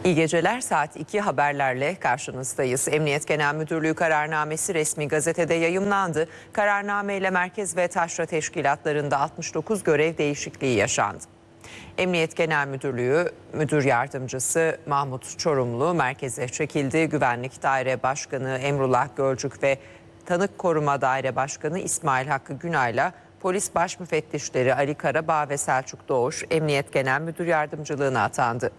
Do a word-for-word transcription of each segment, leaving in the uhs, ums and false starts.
İyi geceler, saat iki haberlerle karşınızdayız. Emniyet Genel Müdürlüğü kararnamesi resmi gazetede yayımlandı. Kararnameyle merkez ve taşra teşkilatlarında altmış dokuz görev değişikliği yaşandı. Emniyet Genel Müdürlüğü Müdür Yardımcısı Mahmut Çorumlu merkeze çekildi. Güvenlik Daire Başkanı Emrullah Gölcük ve Tanık Koruma Daire Başkanı İsmail Hakkı Günay'la Polis Baş Müfettişleri Ali Karabağ ve Selçuk Doğuş Emniyet Genel Müdür Yardımcılığına atandı.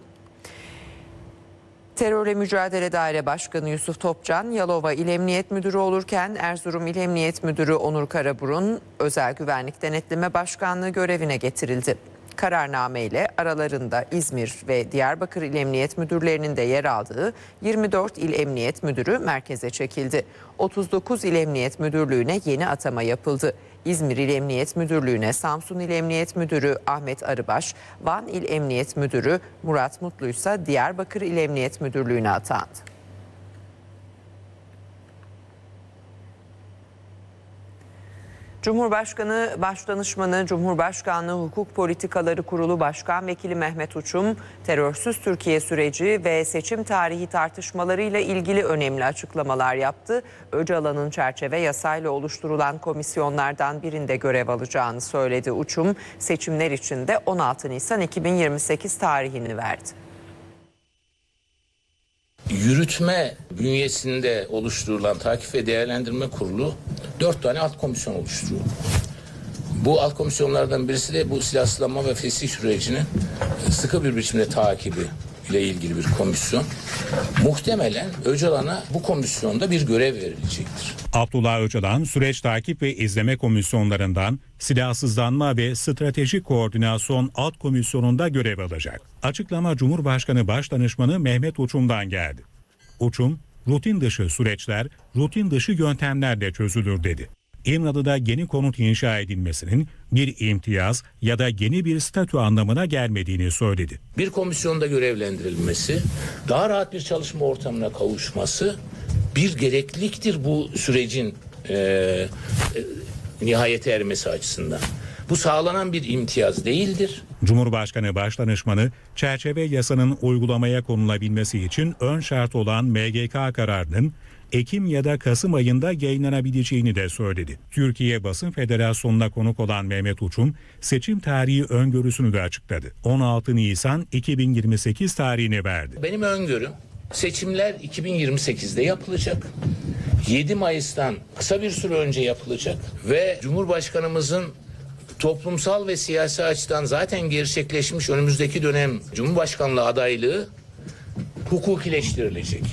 Terörle Mücadele Daire Başkanı Yusuf Topcan, Yalova İl Emniyet Müdürü olurken Erzurum İl Emniyet Müdürü Onur Karaburun, Özel Güvenlik Denetleme Başkanlığı görevine getirildi. Kararname ile aralarında İzmir ve Diyarbakır İl Emniyet Müdürlerinin de yer aldığı yirmi dört İl Emniyet Müdürü merkeze çekildi. otuz dokuz İl Emniyet Müdürlüğü'ne yeni atama yapıldı. İzmir İl Emniyet Müdürlüğü'ne Samsun İl Emniyet Müdürü Ahmet Arıbaş, Van İl Emniyet Müdürü Murat Mutlu ise Diyarbakır İl Emniyet Müdürlüğü'ne atandı. Cumhurbaşkanı Başdanışmanı, Cumhurbaşkanlığı Hukuk Politikaları Kurulu Başkan Vekili Mehmet Uçum, terörsüz Türkiye süreci ve seçim tarihi tartışmalarıyla ilgili önemli açıklamalar yaptı. Öcalan'ın çerçeve yasayla oluşturulan komisyonlardan birinde görev alacağını söyledi. Uçum, seçimler için de on altı Nisan iki bin yirmi sekiz tarihini verdi. Yürütme bünyesinde oluşturulan Takip ve Değerlendirme Kurulu dört tane alt komisyon oluşturuyor. Bu alt komisyonlardan birisi de bu silahsızlanma ve fesih sürecinin sıkı bir biçimde takibi ile ilgili bir komisyon. Muhtemelen Öcalan'a bu komisyonda bir görev verilecektir. Abdullah Öcalan, süreç takip ve izleme komisyonlarından silahsızlanma ve stratejik koordinasyon alt komisyonunda görev alacak. Açıklama Cumhurbaşkanı Başdanışmanı Mehmet Uçum'dan geldi. Uçum, rutin dışı süreçler, rutin dışı yöntemlerle çözülür dedi. İmralı'da yeni konut inşa edilmesinin bir imtiyaz ya da yeni bir statü anlamına gelmediğini söyledi. Bir komisyonda görevlendirilmesi, daha rahat bir çalışma ortamına kavuşması bir gerekliliktir bu sürecin e, e, nihayete ermesi açısından. Bu sağlanan bir imtiyaz değildir. Cumhurbaşkanı Başdanışmanı, çerçeve yasanın uygulamaya konulabilmesi için ön şart olan M G K kararının Ekim ya da Kasım ayında yayınlanabileceğini de söyledi. Türkiye Basın Federasyonu'na konuk olan Mehmet Uçum, seçim tarihi öngörüsünü de açıkladı. on altı Nisan iki bin yirmi sekiz tarihini verdi. Benim öngörüm seçimler iki bin yirmi sekizde yapılacak. yedi Mayıs'tan kısa bir süre önce yapılacak ve Cumhurbaşkanımızın toplumsal ve siyasi açıdan zaten gerçekleşmiş önümüzdeki dönem Cumhurbaşkanlığı adaylığı hukukileştirilecek.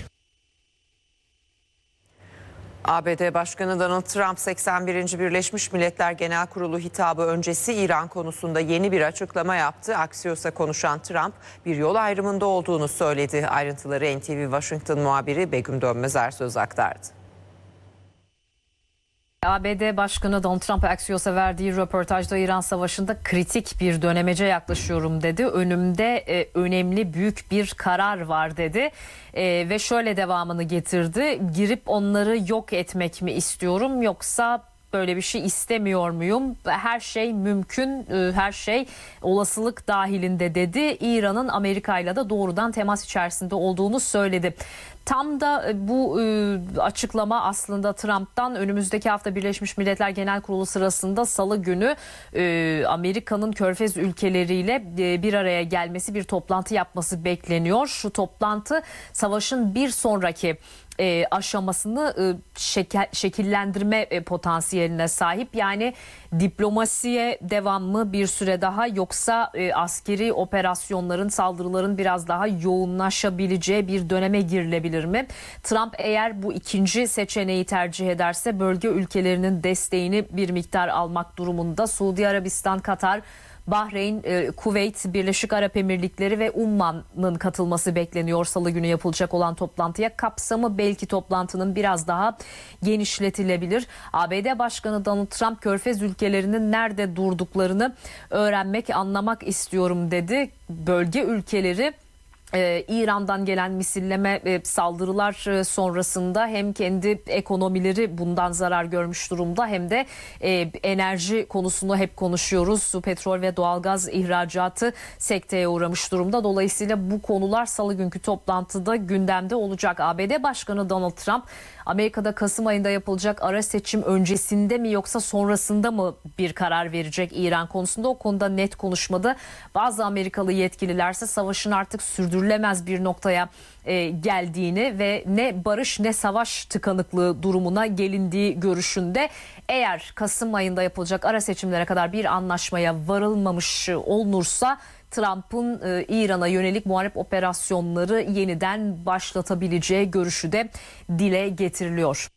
A B D Başkanı Donald Trump seksen birinci Birleşmiş Milletler Genel Kurulu hitabı öncesi İran konusunda yeni bir açıklama yaptı. Axios'a konuşan Trump bir yol ayrımında olduğunu söyledi. Ayrıntıları N T V Washington muhabiri Begüm Dönmezer söz aktardı. A B D Başkanı Donald Trump Axios'a verdiği röportajda İran Savaşı'nda kritik bir dönemece yaklaşıyorum dedi. Önümde e, önemli büyük bir karar var dedi e, ve şöyle devamını getirdi. Girip onları yok etmek mi istiyorum yoksa böyle bir şey istemiyor muyum? Her şey mümkün, her şey olasılık dahilinde dedi. İran'ın Amerika ile de doğrudan temas içerisinde olduğunu söyledi. Tam da bu açıklama aslında Trump'tan önümüzdeki hafta Birleşmiş Milletler Genel Kurulu sırasında Salı günü Amerika'nın Körfez ülkeleriyle bir araya gelmesi, bir toplantı yapması bekleniyor. Şu toplantı savaşın bir sonraki E, aşamasını e, şekel, şekillendirme e, potansiyeline sahip. Yani diplomasiye devam mı bir süre daha yoksa e, askeri operasyonların, saldırıların biraz daha yoğunlaşabileceği bir döneme girilebilir mi? Trump eğer bu ikinci seçeneği tercih ederse bölge ülkelerinin desteğini bir miktar almak durumunda. Suudi Arabistan, Katar, Bahreyn, Kuveyt, Birleşik Arap Emirlikleri ve Umman'ın katılması bekleniyor Salı günü yapılacak olan toplantıya. Kapsamı belki toplantının biraz daha genişletilebilir. A B D Başkanı Donald Trump, Körfez ülkelerinin nerede durduklarını öğrenmek, anlamak istiyorum dedi. Bölge ülkeleri Ee, İran'dan gelen misilleme e, saldırılar e, sonrasında hem kendi ekonomileri bundan zarar görmüş durumda hem de e, enerji konusunu hep konuşuyoruz. Petrol ve doğalgaz ihracatı sekteye uğramış durumda. Dolayısıyla bu konular salı günkü toplantıda gündemde olacak. A B D Başkanı Donald Trump Amerika'da Kasım ayında yapılacak ara seçim öncesinde mi yoksa sonrasında mı bir karar verecek İran konusunda? O konuda net konuşmadı. Bazı Amerikalı yetkililerse savaşın artık sürdürülemez bir noktaya e, geldiğini ve ne barış ne savaş tıkanıklığı durumuna gelindiği görüşünde. Eğer Kasım ayında yapılacak ara seçimlere kadar bir anlaşmaya varılmamış olunursa Trump'ın e, İran'a yönelik muharip operasyonları yeniden başlatabileceği görüşü de dile getiriliyor.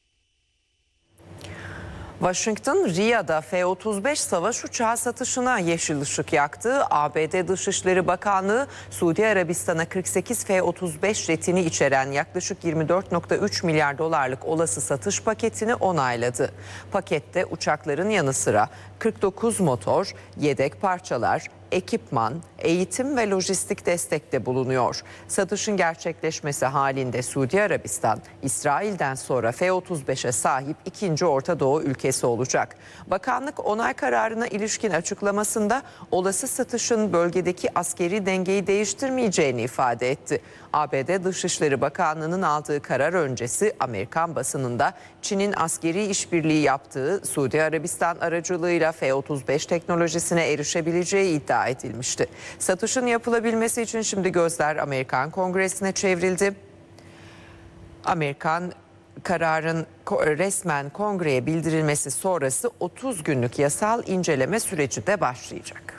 Washington, Riyad'da F otuz beş savaş uçağı satışına yeşil ışık yaktı. A B D Dışişleri Bakanlığı, Suudi Arabistan'a kırk sekiz F otuz beş jetini içeren yaklaşık yirmi dört nokta üç milyar dolarlık olası satış paketini onayladı. Pakette uçakların yanı sıra kırk dokuz motor, yedek parçalar, ekipman, eğitim ve lojistik destekte bulunuyor. Satışın gerçekleşmesi halinde Suudi Arabistan, İsrail'den sonra F otuz beşe sahip ikinci Orta Doğu ülkesi olacak. Bakanlık onay kararına ilişkin açıklamasında olası satışın bölgedeki askeri dengeyi değiştirmeyeceğini ifade etti. A B D Dışişleri Bakanlığı'nın aldığı karar öncesi Amerikan basınında Çin'in askeri işbirliği yaptığı Suudi Arabistan aracılığıyla F otuz beş teknolojisine erişebileceği iddia edilmişti. Satışın yapılabilmesi için şimdi gözler Amerikan Kongresi'ne çevrildi. Amerikan kararın resmen Kongre'ye bildirilmesi sonrası otuz günlük yasal inceleme süreci de başlayacak.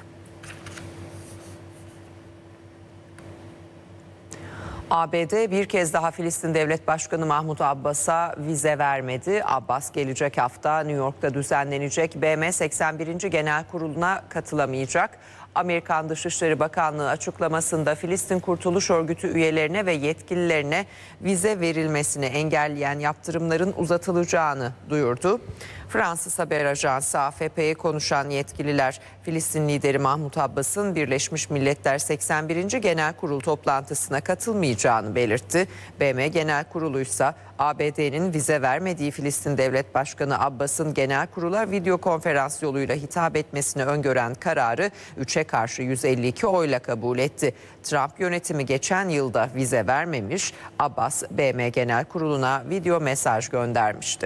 A B D bir kez daha Filistin Devlet Başkanı Mahmut Abbas'a vize vermedi. Abbas gelecek hafta New York'ta düzenlenecek B M seksen birinci Genel Kurulu'na katılamayacak. Amerikan Dışişleri Bakanlığı açıklamasında Filistin Kurtuluş Örgütü üyelerine ve yetkililerine vize verilmesini engelleyen yaptırımların uzatılacağını duyurdu. Fransız haber ajansı A F P'ye konuşan yetkililer Filistin lideri Mahmut Abbas'ın Birleşmiş Milletler seksen birinci Genel Kurul toplantısına katılmayacağını belirtti. B M Genel Kurulu'ysa A B D'nin vize vermediği Filistin Devlet Başkanı Abbas'ın Genel Kurul'a video konferans yoluyla hitap etmesini öngören kararı üçe karşı yüz elli iki oyla kabul etti. Trump yönetimi geçen yılda vize vermemiş, Abbas B M Genel Kurulu'na video mesaj göndermişti.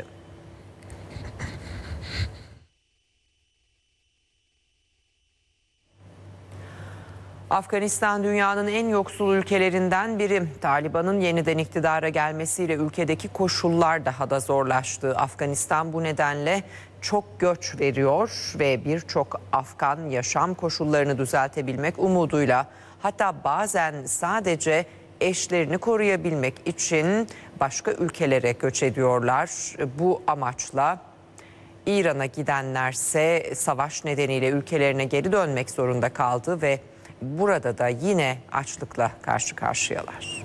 Afganistan dünyanın en yoksul ülkelerinden biri. Taliban'ın yeniden iktidara gelmesiyle ülkedeki koşullar daha da zorlaştı. Afganistan bu nedenle çok göç veriyor ve birçok Afgan yaşam koşullarını düzeltebilmek umuduyla, hatta bazen sadece eşlerini koruyabilmek için başka ülkelere göç ediyorlar. Bu amaçla İran'a gidenlerse savaş nedeniyle ülkelerine geri dönmek zorunda kaldı ve burada da yine açlıkla karşı karşıyalar.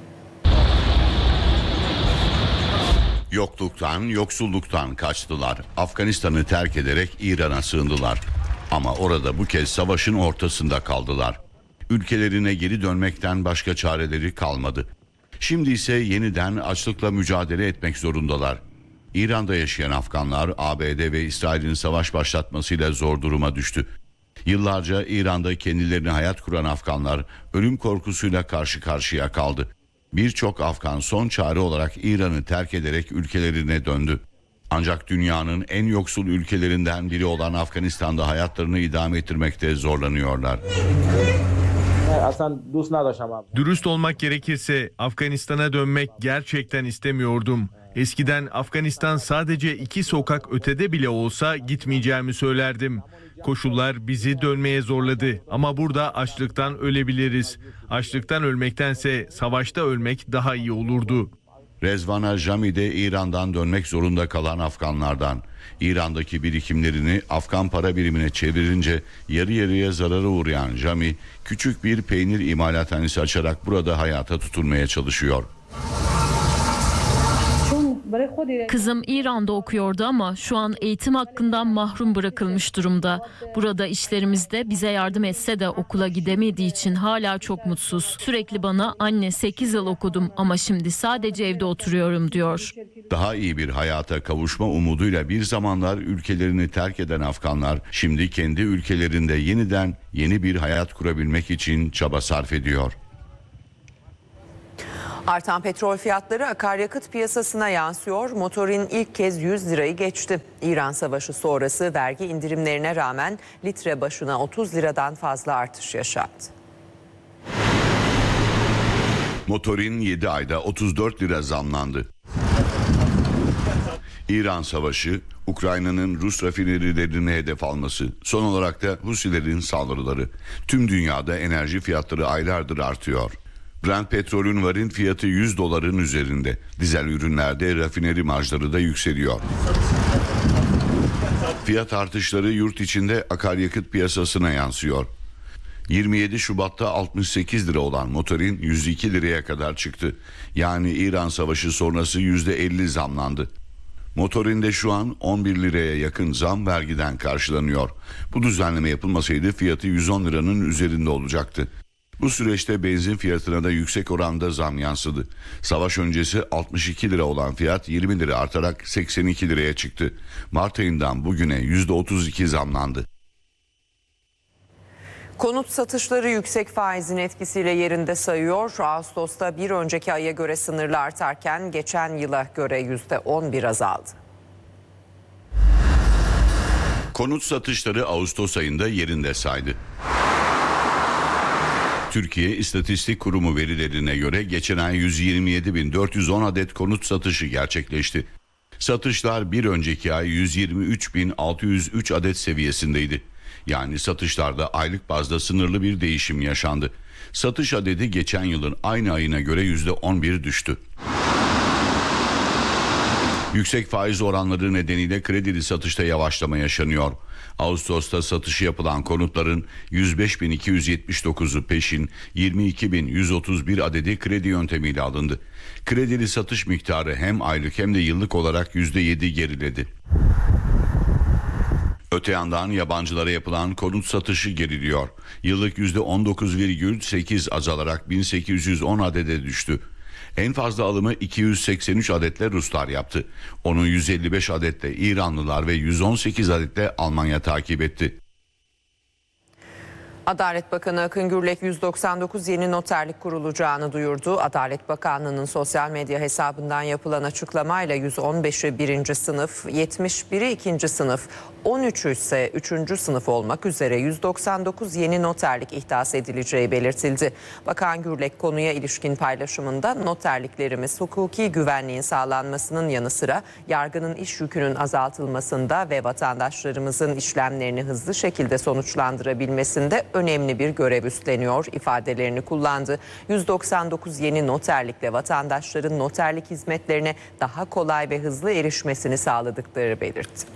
Yokluktan, yoksulluktan kaçtılar. Afganistan'ı terk ederek İran'a sığındılar. Ama orada bu kez savaşın ortasında kaldılar. Ülkelerine geri dönmekten başka çareleri kalmadı. Şimdi ise yeniden açlıkla mücadele etmek zorundalar. İran'da yaşayan Afganlar A B D ve İsrail'in savaş başlatmasıyla zor duruma düştü. Yıllarca İran'da kendilerine hayat kuran Afganlar ölüm korkusuyla karşı karşıya kaldı. Birçok Afgan son çare olarak İran'ı terk ederek ülkelerine döndü. Ancak dünyanın en yoksul ülkelerinden biri olan Afganistan'da hayatlarını idame ettirmekte zorlanıyorlar. Dürüst olmak gerekirse Afganistan'a dönmek gerçekten istemiyordum. Eskiden Afganistan sadece iki sokak ötede bile olsa gitmeyeceğimi söylerdim. Koşullar bizi dönmeye zorladı ama burada açlıktan ölebiliriz. Açlıktan ölmektense savaşta ölmek daha iyi olurdu. Rezvana Jami de İran'dan dönmek zorunda kalan Afganlardan. İran'daki birikimlerini Afgan para birimine çevirince yarı yarıya zarara uğrayan Jami, küçük bir peynir imalathanesi açarak burada hayata tutunmaya çalışıyor. Kızım İran'da okuyordu ama şu an eğitim hakkından mahrum bırakılmış durumda. Burada işlerimizde bize yardım etse de okula gidemediği için hala çok mutsuz. Sürekli bana anne sekiz yıl okudum ama şimdi sadece evde oturuyorum diyor. Daha iyi bir hayata kavuşma umuduyla bir zamanlar ülkelerini terk eden Afganlar şimdi kendi ülkelerinde yeniden yeni bir hayat kurabilmek için çaba sarf ediyor. Artan petrol fiyatları akaryakıt piyasasına yansıyor. Motorin ilk kez yüz lirayı geçti. İran Savaşı sonrası vergi indirimlerine rağmen litre başına otuz liradan fazla artış yaşandı. Motorin yedi ayda otuz dört lira zamlandı. İran Savaşı, Ukrayna'nın Rus rafinerilerini hedef alması, son olarak da Husilerin saldırıları. Tüm dünyada enerji fiyatları aylardır artıyor. Brent petrolün varil fiyatı yüz doların üzerinde. Dizel ürünlerde rafineri marjları da yükseliyor. Fiyat artışları yurt içinde akaryakıt piyasasına yansıyor. yirmi yedi Şubat'ta altmış sekiz lira olan motorin yüz iki liraya kadar çıktı. Yani İran Savaşı sonrası yüzde elli zamlandı. Motorinde şu an on bir liraya yakın zam vergiden karşılanıyor. Bu düzenleme yapılmasaydı fiyatı yüz on liranın üzerinde olacaktı. Bu süreçte benzin fiyatına da yüksek oranda zam yansıdı. Savaş öncesi altmış iki lira olan fiyat yirmi lira artarak seksen iki liraya çıktı. Mart ayından bugüne yüzde otuz iki zamlandı. Konut satışları yüksek faizin etkisiyle yerinde sayıyor. Ağustos'ta bir önceki aya göre sınırlı artarken geçen yıla göre yüzde on bir azaldı. Konut satışları Ağustos ayında yerinde saydı. Türkiye İstatistik Kurumu verilerine göre geçen ay yüz yirmi yedi bin dört yüz on adet konut satışı gerçekleşti. Satışlar bir önceki ay yüz yirmi üç bin altı yüz üç adet seviyesindeydi. Yani satışlarda aylık bazda sınırlı bir değişim yaşandı. Satış adedi geçen yılın aynı ayına göre yüzde on bir düştü. Yüksek faiz oranları nedeniyle kredili satışta yavaşlama yaşanıyor. Ağustos'ta satışı yapılan konutların yüz beş bin iki yüz yetmiş dokuzu peşin, yirmi iki bin yüz otuz bir adedi kredi yöntemiyle alındı. Kredili satış miktarı hem aylık hem de yıllık olarak yüzde yedi geriledi. Öte yandan yabancılara yapılan konut satışı geriliyor. Yıllık yüzde on dokuz virgül sekiz azalarak bin sekiz yüz on adede düştü. En fazla alımı iki yüz seksen üç adetle Ruslar yaptı. Onu yüz elli beş adetle İranlılar ve yüz on sekiz adetle Almanya takip etti. Adalet Bakanı Akın Gürlek yüz doksan dokuz yeni noterlik kurulacağını duyurdu. Adalet Bakanlığı'nın sosyal medya hesabından yapılan açıklamayla yüz on beşi birinci sınıf, yetmiş biri ikinci sınıf, on üçü ise üçüncü sınıf olmak üzere yüz doksan dokuz yeni noterlik ihdas edileceği belirtildi. Bakan Gürlek konuya ilişkin paylaşımında noterliklerimiz hukuki güvenliğin sağlanmasının yanı sıra yargının iş yükünün azaltılmasında ve vatandaşlarımızın işlemlerini hızlı şekilde sonuçlandırabilmesinde önemli bir görev üstleniyor ifadelerini kullandı. yüz doksan dokuz yeni noterlikle vatandaşların noterlik hizmetlerine daha kolay ve hızlı erişmesini sağladıkları belirtti.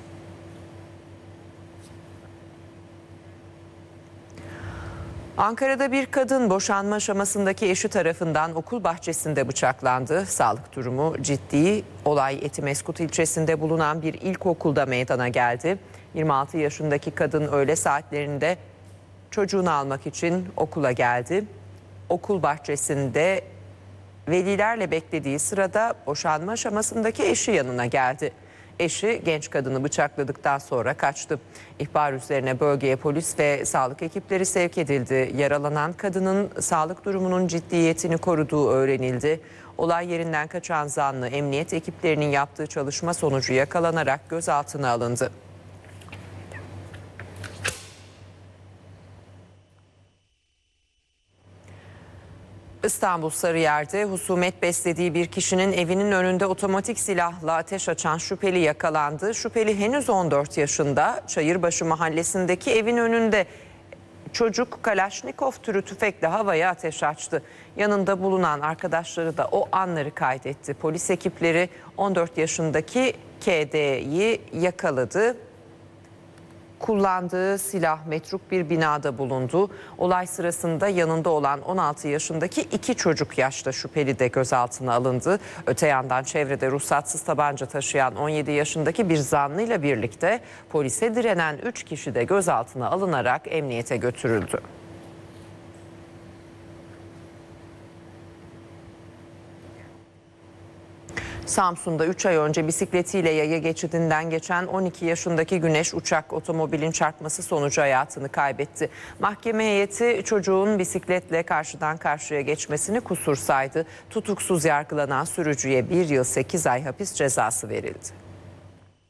Ankara'da bir kadın boşanma aşamasındaki eşi tarafından okul bahçesinde bıçaklandı. Sağlık durumu ciddi. Olay Etimeskut ilçesinde bulunan bir ilkokulda meydana geldi. yirmi altı yaşındaki kadın öğle saatlerinde çocuğunu almak için okula geldi. Okul bahçesinde velilerle beklediği sırada boşanma aşamasındaki eşi yanına geldi. Eşi genç kadını bıçakladıktan sonra kaçtı. İhbar üzerine bölgeye polis ve sağlık ekipleri sevk edildi. Yaralanan kadının sağlık durumunun ciddiyetini koruduğu öğrenildi. Olay yerinden kaçan zanlı emniyet ekiplerinin yaptığı çalışma sonucu yakalanarak gözaltına alındı. İstanbul Sarıyer'de husumet beslediği bir kişinin evinin önünde otomatik silahla ateş açan şüpheli yakalandı. Şüpheli henüz on dört yaşında, Çayırbaşı mahallesindeki evin önünde çocuk Kalaşnikov türü tüfekle havaya ateş açtı. Yanında bulunan arkadaşları da o anları kaydetti. Polis ekipleri on dört yaşındaki K D'yi yakaladı. kullandığı silah metruk bir binada bulundu. Olay sırasında yanında olan on altı yaşındaki iki çocuk yaşta şüpheli de gözaltına alındı. Öte yandan çevrede ruhsatsız tabanca taşıyan on yedi yaşındaki bir zanlıyla birlikte polise direnen üç kişi de gözaltına alınarak emniyete götürüldü. Samsun'da üç ay önce bisikletiyle yaya geçidinden geçen on iki yaşındaki Güneş Uçak otomobilin çarpması sonucu hayatını kaybetti. Mahkeme heyeti çocuğun bisikletle karşıdan karşıya geçmesini kusur saydı. Tutuksuz yargılanan sürücüye bir yıl sekiz ay hapis cezası verildi.